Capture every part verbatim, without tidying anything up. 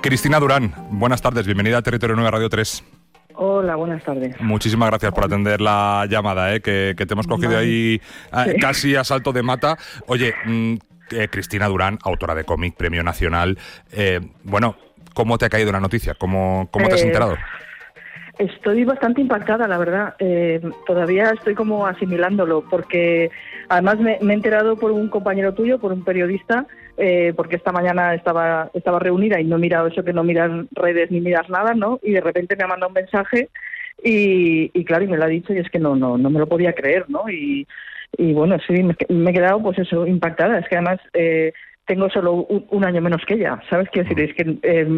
Cristina Durán, buenas tardes, bienvenida a Territorio nueve Radio tres. Hola, buenas tardes. Muchísimas gracias por atender la llamada, ¿eh? que, que te hemos cogido vale. ahí sí. casi a salto de mata. Oye, mmm, eh, Cristina Durán, autora de cómic, Premio Nacional. Eh, bueno, ¿cómo te ha caído la noticia? ¿Cómo, cómo te has enterado? Eh... Estoy bastante impactada, la verdad. Eh, todavía estoy como asimilándolo, porque además me, me he enterado por un compañero tuyo, por un periodista, eh, porque esta mañana estaba estaba reunida y no he mirado eso, que no miras redes ni miras nada, ¿no? Y de repente me ha mandado un mensaje y, y claro, y me lo ha dicho y es que no no no me lo podía creer, ¿no? Y, y bueno, sí, me, me he quedado pues eso, impactada. Es que además eh, tengo solo un, un año menos que ella, ¿sabes? Quiero decir, es que... Eh,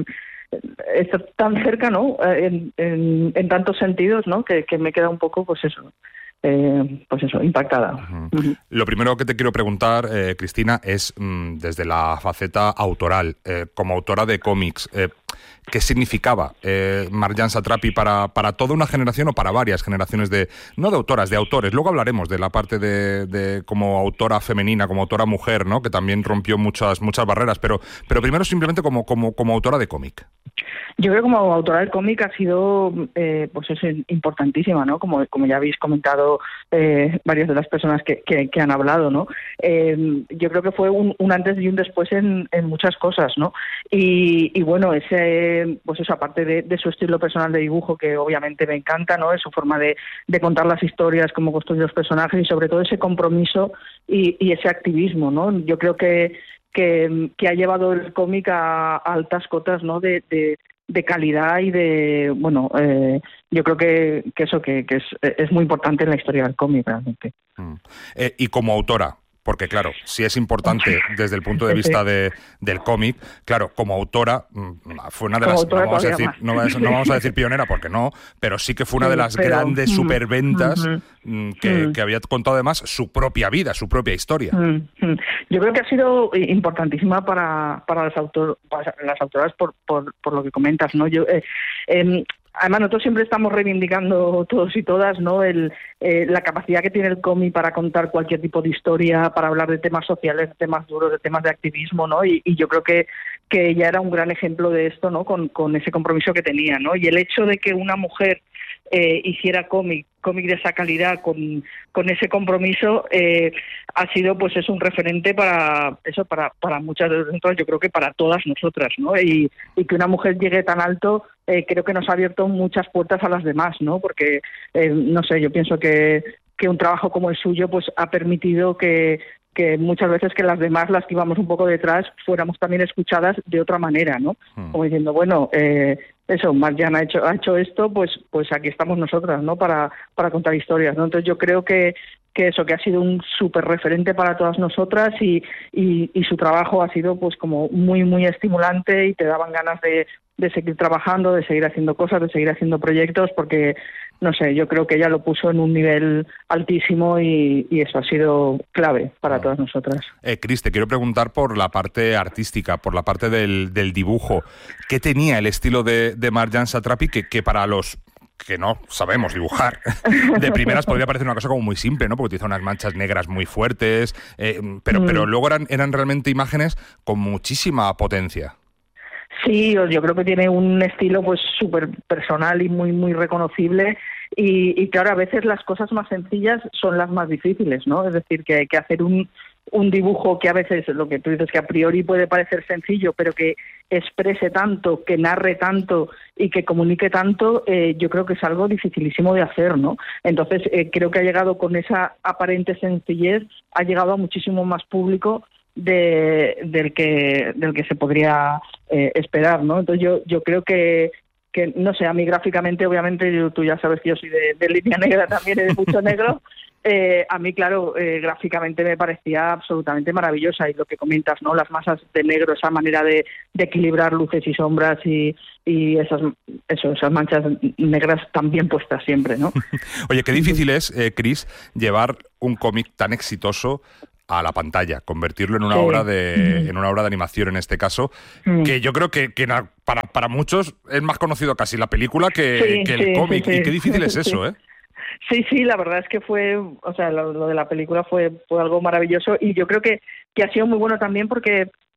está tan cerca, ¿no? En, en, en tantos sentidos, ¿no? Que, que me queda un poco, pues eso, eh, pues eso, impactada. Uh-huh. Uh-huh. Lo primero que te quiero preguntar, eh, Cristina, es mmm, desde la faceta autoral, eh, como autora de cómics, eh, ¿qué significaba eh, Marjane Satrapi para, para toda una generación o para varias generaciones de, no de autoras, de autores? Luego hablaremos de la parte de, de como autora femenina, como autora mujer, ¿no? Que también rompió muchas muchas barreras, pero pero primero simplemente como como como autora de cómic. Yo creo que como autora del cómic ha sido, eh, pues es importantísima, ¿no? Como, como ya habéis comentado eh, varias de las personas que, que, que han hablado, ¿no? Eh, yo creo que fue un, un antes y un después en, en muchas cosas, ¿no? Y, y bueno, ese, pues eso, aparte de, de su estilo personal de dibujo, que obviamente me encanta, ¿no? Es su forma de, de contar las historias, cómo construir los personajes y sobre todo ese compromiso y, y ese activismo, ¿no? Yo creo que que, que ha llevado el cómic a, a altas cotas, ¿no? De, de de calidad y de, bueno, eh, yo creo que, que eso que, que es, es muy importante en la historia del cómic, realmente. Mm. Eh, y como autora, porque claro, si es importante desde el punto de vista de, del cómic, claro, como autora fue una de las, no vamos, a decir, no, no vamos a decir pionera porque no, pero sí que fue una de las pero, grandes mm, superventas mm, que, mm. que había contado además su propia vida, su propia historia. Mm, mm. Yo creo que ha sido importantísima para, para, las, autor, para las autoras por, por, por lo que comentas, ¿no? Yo eh, eh, Además, nosotros siempre estamos reivindicando todos y todas, ¿no? El, eh, la capacidad que tiene el cómic para contar cualquier tipo de historia, para hablar de temas sociales, de temas duros, de temas de activismo, ¿no? Y, y yo creo que, que ella era un gran ejemplo de esto, ¿no? Con, con ese compromiso que tenía, ¿no? Y el hecho de que una mujer eh, hiciera cómic, cómic de esa calidad, con, con ese compromiso, eh, ha sido, pues, es un referente para eso, para, para muchas de nosotras, yo creo que para todas nosotras, ¿no? Y, y que una mujer llegue tan alto, eh, creo que nos ha abierto muchas puertas a las demás, ¿no? Porque, eh, no sé, yo pienso que, que un trabajo como el suyo, pues, ha permitido que que muchas veces que las demás, las que íbamos un poco detrás, fuéramos también escuchadas de otra manera, ¿no? Hmm. Como diciendo, bueno, eh, eso, Marjane ha hecho, ha hecho esto, pues pues aquí estamos nosotras, ¿no? Para, para contar historias, ¿no? Entonces yo creo que, que eso, que ha sido un súper referente para todas nosotras y, y, y su trabajo ha sido pues como muy, muy estimulante y te daban ganas de, de seguir trabajando, de seguir haciendo cosas, de seguir haciendo proyectos, porque no sé, yo creo que ella lo puso en un nivel altísimo y, y eso ha sido clave para todas nosotras. Eh, Cris, te quiero preguntar por la parte artística, por la parte del, del dibujo. ¿Qué tenía el estilo de, de Marjane Satrapi que, que para los que no sabemos dibujar de primeras podría parecer una cosa como muy simple, ¿no? Porque utiliza unas manchas negras muy fuertes, eh, pero, mm. pero luego eran, eran realmente imágenes con muchísima potencia. Sí, yo creo que tiene un estilo pues súper personal y muy muy reconocible y, y claro, a veces las cosas más sencillas son las más difíciles, ¿no? Es decir, que, que hacer un, un dibujo que a veces, lo que tú dices, que a priori puede parecer sencillo, pero que exprese tanto, que narre tanto y que comunique tanto, eh, yo creo que es algo dificilísimo de hacer, ¿no? Entonces, eh, creo que ha llegado con esa aparente sencillez, ha llegado a muchísimo más público de del que del que se podría eh, esperar, ¿no? Entonces yo yo creo que que no sé, a mí gráficamente, obviamente, yo, tú ya sabes que yo soy de, de línea negra también, de mucho negro. Eh, a mí, claro, eh, gráficamente me parecía absolutamente maravillosa y lo que comentas, ¿no? Las masas de negro, esa manera de, de equilibrar luces y sombras y, y esas eso, esas manchas negras tan bien puestas siempre, ¿no? Oye, qué difícil es, eh, Cris, llevar un cómic tan exitoso a la pantalla, convertirlo en una sí. obra de mm. en una obra de animación en este caso, mm. que yo creo que, que para, para muchos es más conocido casi la película que, sí, que el sí, cómic, sí, y qué difícil es sí. eso, ¿eh? Sí, sí, la verdad es que fue, o sea, lo, lo de la película fue, fue algo maravilloso y yo creo que, que ha sido muy bueno también porque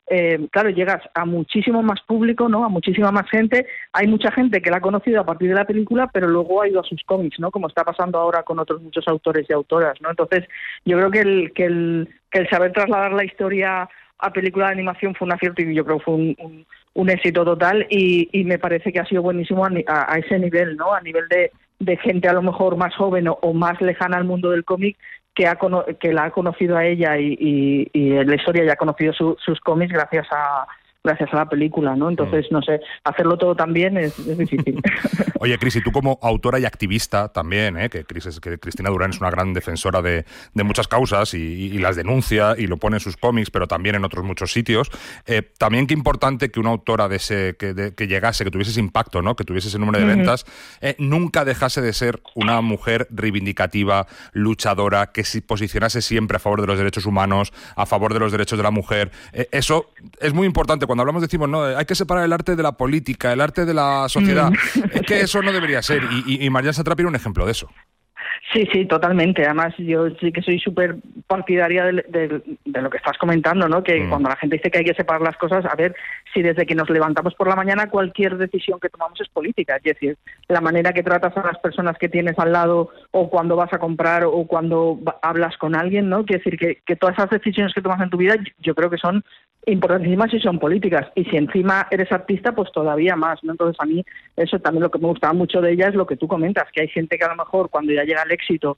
eh, claro, llegas a muchísimo más público, ¿no? A muchísima más gente. Hay mucha gente que la ha conocido a partir de la película, pero luego ha ido a sus cómics, ¿no? Como está pasando ahora con otros muchos autores y autoras, ¿no? Entonces, yo creo que el, que el, que el saber trasladar la historia a película de animación fue un acierto y yo creo que fue un, un, un éxito total y, y me parece que ha sido buenísimo a, a, a ese nivel, ¿no? A nivel de, de gente a lo mejor más joven o, o más lejana al mundo del cómic que ha que la ha conocido a ella y, y, y la historia ya ha conocido su, sus cómics gracias a gracias a la película, ¿no? Entonces, no sé, hacerlo todo también es, es difícil. Oye, Cris, y tú como autora y activista también, ¿eh? que, Cris es, que Cristina Durán es una gran defensora de, de muchas causas y, y las denuncia y lo pone en sus cómics, pero también en otros muchos sitios. Eh, también qué importante que una autora de ese que, de, que llegase, que tuviese ese impacto, ¿no? Que tuviese ese número de uh-huh. ventas, eh, nunca dejase de ser una mujer reivindicativa, luchadora, que se posicionase siempre a favor de los derechos humanos, a favor de los derechos de la mujer. Eh, eso es muy importante. Cuando hablamos decimos, no, hay que separar el arte de la política, el arte de la sociedad. Es que eso no debería ser. Y, y, y Marjane Satrapi era un ejemplo de eso. Sí, sí, totalmente. Además, yo sí que soy súper partidaria de, de, de lo que estás comentando, ¿no? Que mm. cuando la gente dice que hay que separar las cosas, a ver, si desde que nos levantamos por la mañana cualquier decisión que tomamos es política. Es decir, la manera que tratas a las personas que tienes al lado o cuando vas a comprar o cuando hablas con alguien, ¿no? Quiere decir que, que todas esas decisiones que tomas en tu vida yo creo que son importantísimas y son políticas. Y si encima eres artista, pues todavía más, ¿no? Entonces a mí eso también lo que me gustaba mucho de ella es lo que tú comentas, que hay gente que a lo mejor cuando ya llega al éxito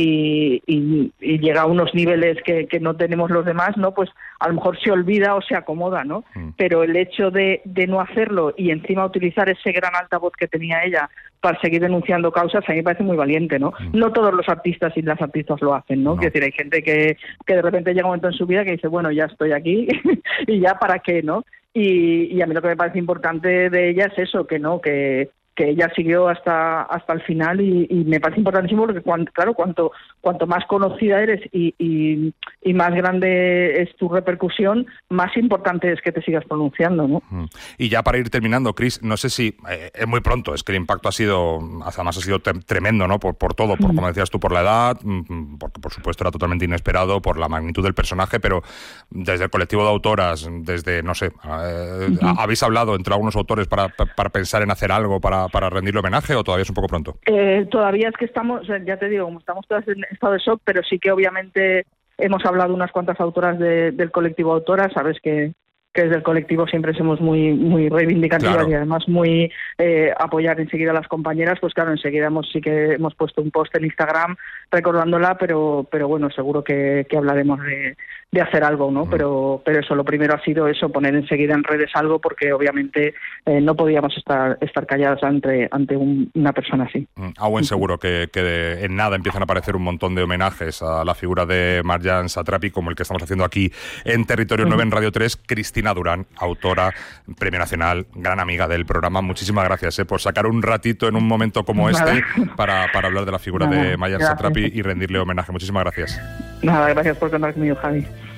y, y, y llega a unos niveles que, que no tenemos los demás, ¿no? Pues a lo mejor se olvida o se acomoda, ¿no? Mm. Pero el hecho de, de no hacerlo y encima utilizar ese gran altavoz que tenía ella para seguir denunciando causas, a mí me parece muy valiente, ¿no? Mm. No todos los artistas y las artistas lo hacen, ¿no? no. Quiero decir, hay gente que, que de repente llega un momento en su vida que dice, bueno, ya estoy aquí y ya para qué, ¿no? Y, y a mí lo que me parece importante de ella es eso, que no, que que ella siguió hasta hasta el final y, y me parece importantísimo porque cuando, claro, cuanto cuanto más conocida eres y, y, y más grande es tu repercusión, más importante es que te sigas pronunciando, ¿no? Y ya para ir terminando, Cris, no sé si eh, es muy pronto, es que el impacto ha sido, además ha sido te- tremendo, ¿no? Por, por todo, por, como decías tú, por la edad, porque por supuesto era totalmente inesperado, por la magnitud del personaje, pero desde el colectivo de autoras, desde, no sé, eh, uh-huh. ¿habéis hablado entre algunos autores para, para pensar en hacer algo, para para rendirle homenaje o todavía es un poco pronto? Eh, todavía es que estamos, ya te digo, como estamos todas en estado de shock, pero sí que obviamente hemos hablado unas cuantas autoras de, del colectivo autoras, sabes que, que desde el colectivo siempre somos muy muy reivindicativas claro. y además muy eh, apoyar enseguida a las compañeras, pues claro, enseguida hemos sí que hemos puesto un post en Instagram recordándola, pero pero bueno, seguro que, que hablaremos de, de hacer algo, ¿no? Mm. Pero pero eso, lo primero ha sido eso, poner enseguida en redes algo, porque obviamente eh, no podíamos estar estar calladas ante ante un, una persona así. Mm. A buen seguro que, que de, en nada empiezan a aparecer un montón de homenajes a la figura de Marjane Satrapi, como el que estamos haciendo aquí en Territorio mm. nueve en Radio tres. Cristina Durán, autora, Premio Nacional, gran amiga del programa. Muchísimas gracias eh, por sacar un ratito en un momento como Nada. este para, para hablar de la figura Nada. de Marjane Satrapi y rendirle homenaje. Muchísimas gracias. Nada, gracias por contar conmigo, Javi.